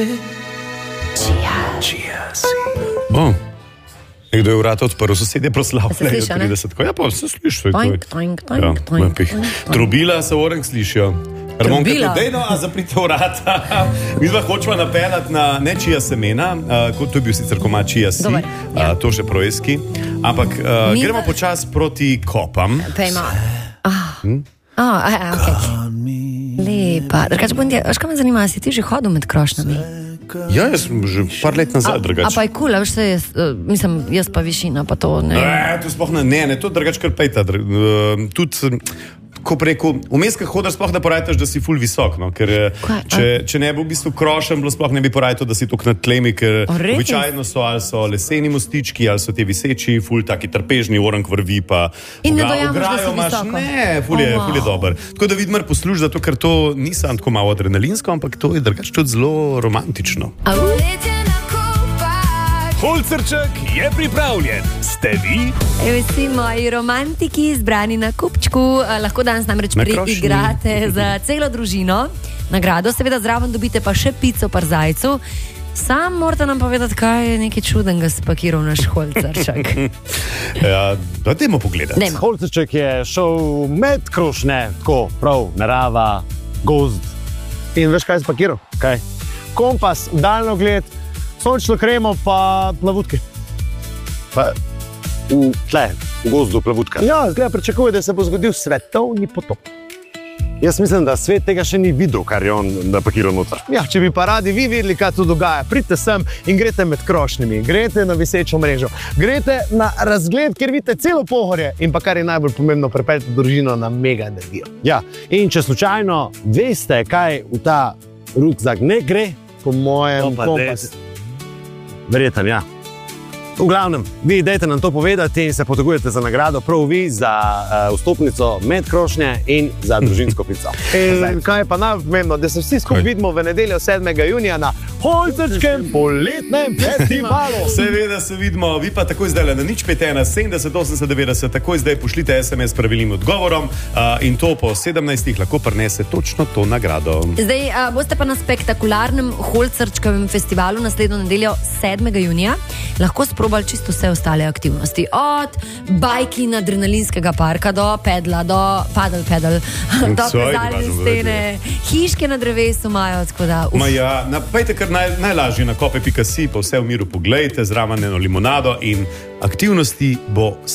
Nekdo je vrata odprl, sosedje proslavljajo 30. Ja, pa se sliši. Trobila se orang slišijo. Trobila? Dejno, a zaprite vrata. Mi dva hočeva napeljati na nečija semena, kot to je bil sicer komad čija si, to še projeski, ampak gremo počas proti kopam. Pejmo. Lepa. Drugače, Bundija, veš, kaj me zanima, si ti že hodil med krošnjami? Ja, jaz sem že par let nazaj, drugače. A pa je cool, veš se, mislim, jaz pa višina, pa to ne. To sploh ne, to drugače kar pejta. Tudi, ko preko, vmes, kad hodaš, sploh ne porajtaš, da si ful visok, no, ker če ne bi v bistvu krošen, sploh ne bi porajtal, da si tok nad tlemi, ker običajno so, ali so leseni mostički, ali so te viseči, ful taki trpežni, orang vrvi, pa in ne dojamaš, da si visoko. Ne, ful je dober. Tako da Vidmar posluš, zato ker to ni samo tako malo adrenalinsko, ampak to je drugače tudi zelo romantično. Holcerček je pripravljen. Ste vi? Vsi moji romantiki zbrani na kupčku. Lahko danes namreč priigrate za celo družino. Nagrado seveda zraven dobite pa še pico par zajcu. Sam morate nam povedati, kaj je nekaj čudenega spakiral naš holcerček. Ja, da dajmo pogledati. Holcerček je šel med krošnje, tako prav, narava, gozd. In veš, kaj je spakiral? Kaj? Kompas, daljnogled, sončno kremo pa plavutke. Pa v gozdu plavutke. Ja, zgleda, pričakuje, da se bo zgodil svetovni potop. Jaz mislim, da svet tega še ni videl, kar je on napakiral noter. Ja, če bi pa radi vi videli, kaj tu dogaja, pridite sem in greste med krošnjami, greste na visečo mrežo, greste na razgled, kjer vidite celo Pohorje in pa kar je najbolj pomembno, pripeljete družino na mega energijo. Ja, in če slučajno veste, kaj v ta rukzak ne gre, po mojem kompas. Verjetno, ja. V glavnem, vi dajte nam to povedati in se potegujete za nagrado, prav vi za vstopnico med krošnje in za družinsko pico. In kaj je pa najpomembno, da se vsi skupaj vidimo v nedeljo 7. junija na Holcerčkem poletnem festivalu. Seveda se vidimo, vi pa takoj zdaj na 051 70 80 90, takoj zdaj pošljite SMS s pravilnim odgovorom in to po 17 lahko prinese točno to nagrado. Zdaj boste pa na spektakularnem Holcerčkovem festivalu naslednjo nedeljo 7. junija lahko sprobali čisto vse ostale aktivnosti. Od bajki na adrenalinskega parka do pedla, do pedal, do plezalne stene, hiške na drevesu imajo, tako da... Pejte kar najlažje na kope.si, pa vse v miru poglejte, zraven eno limonado in aktivnosti bo